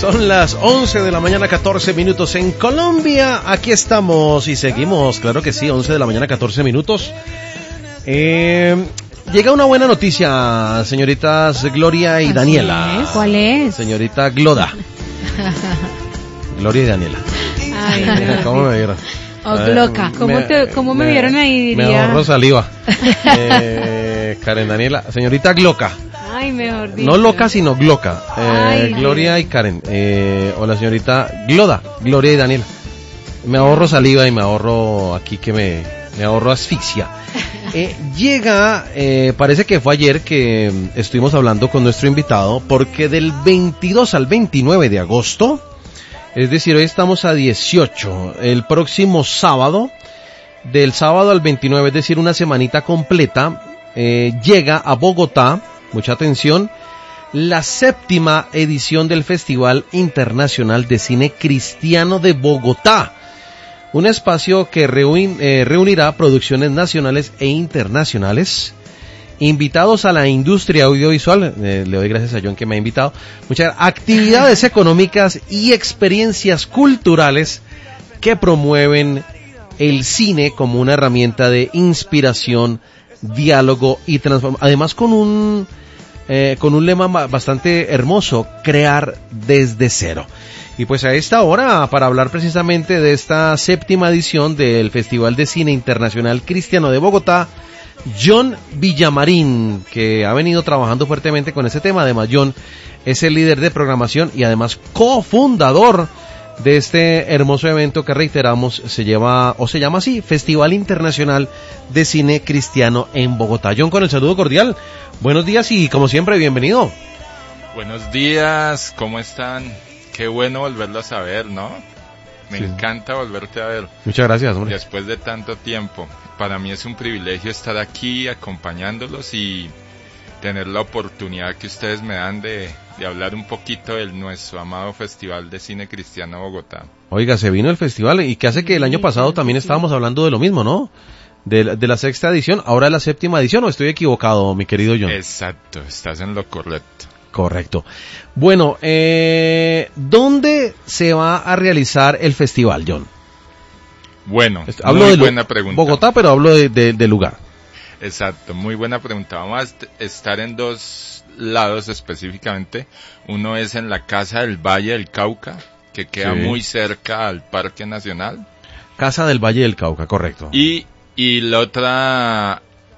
Son las 11 de la mañana, 14 minutos en Colombia. Aquí estamos y seguimos, claro que sí, 11 de la mañana, 14 minutos. Llega una buena noticia, señoritas Gloria y Daniela. ¿Cuál es? Señorita Gloda. Gloria y Daniela. Ay, Mira, ¿cómo me vieron? O Gloca, ¿cómo me vieron ahí? Me Diría. ahorro saliva. Karen Daniela, señorita Gloca. Ay, mejor dicho. No loca, sino Gloca. Ay, Gloria y Karen. O la señorita Gloda, Gloria y Daniela. Me ahorro saliva y me ahorro aquí que me ahorro asfixia. Llega, parece que fue ayer que estuvimos hablando con nuestro invitado, porque del 22 al 29 de agosto, es decir, hoy estamos a 18, el próximo sábado, del sábado al 29, es decir, una semanita completa, llega a Bogotá, mucha atención, la 7ª edición del Festival Internacional de Cine Cristiano de Bogotá. Un espacio que reunirá producciones nacionales e internacionales, invitados a la industria audiovisual, le doy gracias a John que me ha invitado, muchas actividades económicas y experiencias culturales que promueven el cine como una herramienta de inspiración, diálogo y transformación. Además con un lema bastante hermoso, crear desde cero. Y pues a esta hora, para hablar precisamente de esta 7ª edición del Festival de Cine Internacional Cristiano de Bogotá, John Villamarín, que ha venido trabajando fuertemente con ese tema. Además, John es el líder de programación y además cofundador de este hermoso evento que, reiteramos, se llama así, Festival Internacional de Cine Cristiano en Bogotá. John, con el saludo cordial, buenos días y como siempre, bienvenido. Buenos días, ¿cómo están? Qué bueno volverlos a ver, ¿no? Me encanta volverte a ver. Muchas gracias, hombre. Después de tanto tiempo. Para mí es un privilegio estar aquí acompañándolos y tener la oportunidad que ustedes me dan de hablar un poquito de nuestro amado Festival de Cine Cristiano Bogotá. Oiga, se vino el festival y que hace que el año pasado también estábamos hablando de lo mismo, ¿no? De la 6ª edición, ahora la 7ª edición, ¿o estoy equivocado, mi querido John? Exacto, estás en lo correcto. Correcto. Bueno, ¿dónde se va a realizar el festival, John? Bueno, hablo muy buena pregunta. Bogotá, pero hablo de lugar. Exacto, muy buena pregunta. Vamos a estar en dos lados específicamente. Uno es en la Casa del Valle del Cauca, que queda muy cerca al Parque Nacional. Casa del Valle del Cauca, correcto. Y la otra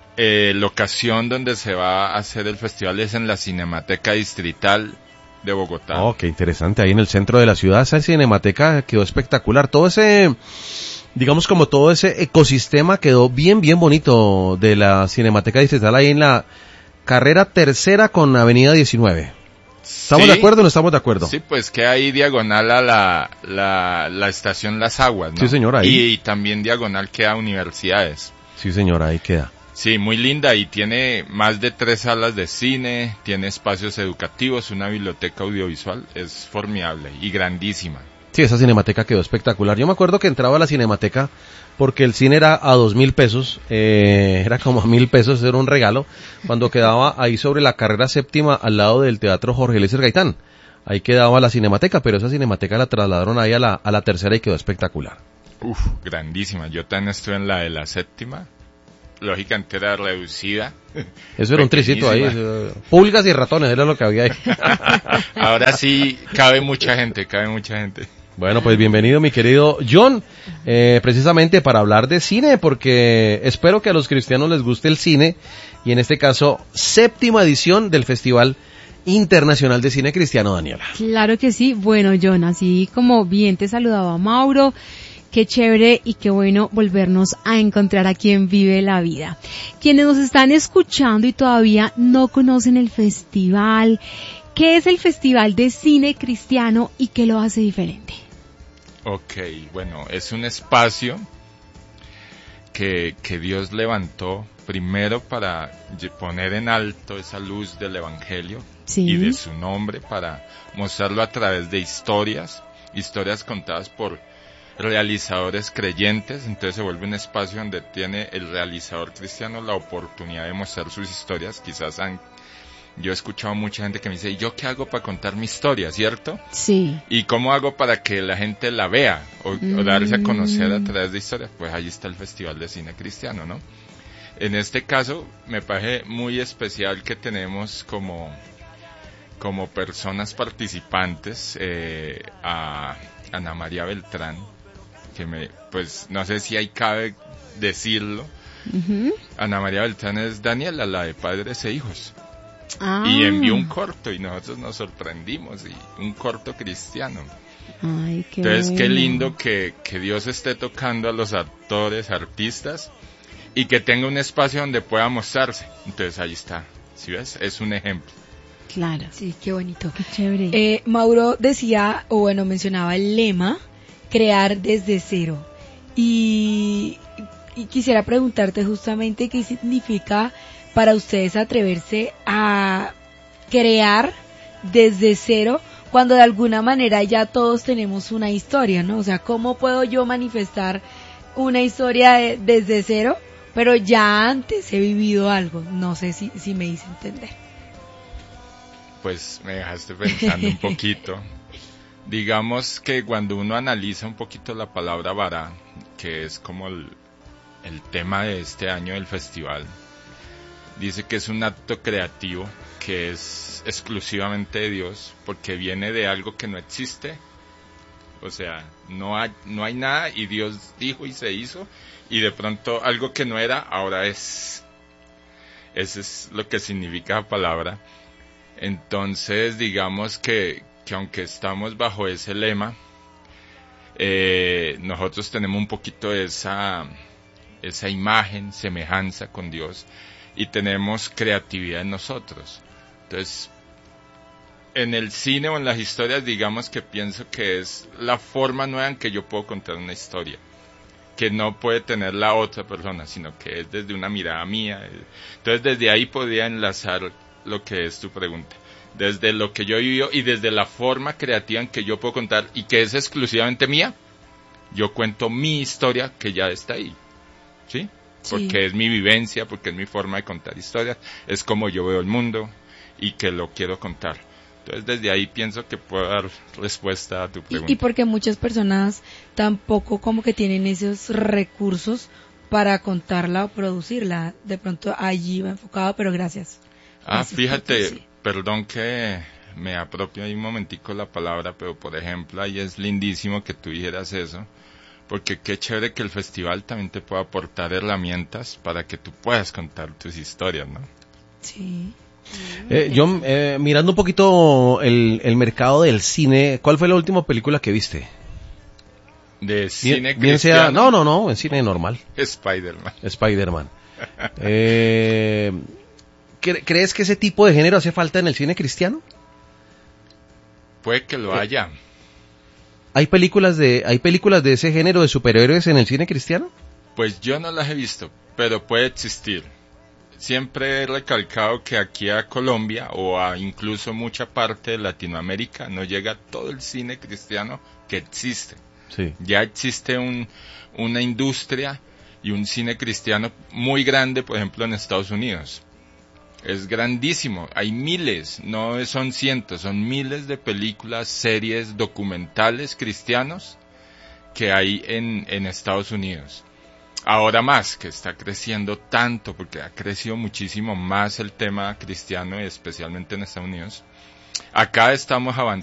locación donde se va a hacer el festival es en la Cinemateca Distrital de Bogotá. Oh, qué interesante, ahí en el centro de la ciudad. Esa cinemateca quedó espectacular. Todo ese, digamos, como todo ese ecosistema quedó bien bonito de la Cinemateca Distrital, ahí en la carrera 3ª con Avenida 19. ¿Estamos de acuerdo o no estamos de acuerdo? Sí, pues queda ahí diagonal a la estación Las Aguas, ¿no? Sí, señor, ahí. Y también diagonal queda Universidades. Sí, señor, ahí queda. Sí, muy linda y tiene más de 3 salas de cine, tiene espacios educativos, una biblioteca audiovisual, es formidable y grandísima. Sí, esa cinemateca quedó espectacular. Yo me acuerdo que entraba a la cinemateca porque el cine era a 2.000 pesos, era como a 1.000 pesos, era un regalo, cuando quedaba ahí sobre la carrera 7ª al lado del Teatro Jorge Eliezer Gaitán. Ahí quedaba la cinemateca, pero esa cinemateca la trasladaron ahí a la 3ª y quedó espectacular. Uf, grandísima. Yo también estuve en la de la 7ª. Lógicamente era reducida. Eso era un tricito ahí, pulgas y ratones, era lo que había ahí. Ahora sí, cabe mucha gente. Bueno, pues bienvenido mi querido John, precisamente para hablar de cine, porque espero que a los cristianos les guste el cine, y en este caso, 7ª edición del Festival Internacional de Cine Cristiano, Daniela. Claro que sí. Bueno, John, así como bien te saludaba Mauro, qué chévere y qué bueno volvernos a encontrar aquí en Vive la Vida. Quienes nos están escuchando y todavía no conocen el festival, ¿qué es el Festival de Cine Cristiano y qué lo hace diferente? Ok, bueno, es un espacio que Dios levantó primero para poner en alto esa luz del Evangelio y de su nombre, para mostrarlo a través de historias contadas por realizadores creyentes. Entonces se vuelve un espacio donde tiene el realizador cristiano la oportunidad de mostrar sus historias. Quizás han yo he escuchado mucha gente que me dice, ¿y yo qué hago para contar mi historia, cierto? Sí. ¿Y cómo hago para que la gente la vea o darse a conocer a través de historias? Pues ahí está el Festival de Cine Cristiano, ¿no? En este caso, me parece muy especial que tenemos como personas participantes a Ana María Beltrán, que pues no sé si ahí cabe decirlo. Ana María Beltrán es Daniela, la de Padres e Hijos. Y envió un corto y nosotros nos sorprendimos, y un corto cristiano. Ay, qué Entonces, bueno. qué lindo que Dios esté tocando a los actores, artistas, y que tenga un espacio donde pueda mostrarse. Entonces, ahí está, ¿sí ves? Es un ejemplo. Claro. Sí, qué bonito. Qué chévere. Mauro decía, o bueno, mencionaba el lema, crear desde cero. Y quisiera preguntarte justamente qué significa para ustedes atreverse a crear desde cero cuando de alguna manera ya todos tenemos una historia, ¿no? O sea, ¿cómo puedo yo manifestar una historia desde cero? Pero ya antes he vivido algo. No sé si me hice entender. Pues me dejaste pensando un poquito. Digamos que cuando uno analiza un poquito la palabra vara, que es como el tema de este año del festival, dice que es un acto creativo que es exclusivamente de Dios, porque viene de algo que no existe. O sea, no hay nada y Dios dijo y se hizo, y de pronto algo que no era, ahora es. Eso es lo que significa la palabra. Entonces, digamos que aunque estamos bajo ese lema, nosotros tenemos un poquito de esa imagen, semejanza con Dios, y tenemos creatividad en nosotros. Entonces, en el cine o en las historias, digamos que pienso que es la forma nueva en que yo puedo contar una historia, que no puede tener la otra persona, sino que es desde una mirada mía. Entonces, desde ahí podría enlazar lo que es tu pregunta, desde lo que yo he vivido y desde la forma creativa en que yo puedo contar, y que es exclusivamente mía. Yo cuento mi historia que ya está ahí, ¿sí? Porque es mi vivencia, porque es mi forma de contar historias, es como yo veo el mundo y que lo quiero contar. Entonces, desde ahí pienso que puedo dar respuesta a tu pregunta. Y porque muchas personas tampoco como que tienen esos recursos para contarla o producirla. De pronto allí va enfocado, pero gracias. Fíjate, sí. Perdón que me apropio ahí un momentico la palabra, pero por ejemplo, ahí es lindísimo que tú dijeras eso, porque qué chévere que el festival también te pueda aportar herramientas para que tú puedas contar tus historias, ¿no? Sí. Yo, mirando un poquito el mercado del cine, ¿cuál fue la última película que viste? De cine bien sea, no, en cine normal. Spider-Man. ¿Crees que ese tipo de género hace falta en el cine cristiano? Puede que lo haya. ¿Hay películas de ese género de superhéroes en el cine cristiano? Pues yo no las he visto, pero puede existir. Siempre he recalcado que aquí a Colombia o a incluso mucha parte de Latinoamérica no llega todo el cine cristiano que existe. Sí. Ya existe una industria y un cine cristiano muy grande, por ejemplo, en Estados Unidos. Es grandísimo, hay miles, no son cientos, son miles de películas, series, documentales cristianos que hay en Estados Unidos. Ahora más, que está creciendo tanto, porque ha crecido muchísimo más el tema cristiano, especialmente en Estados Unidos. Acá estamos avanzando.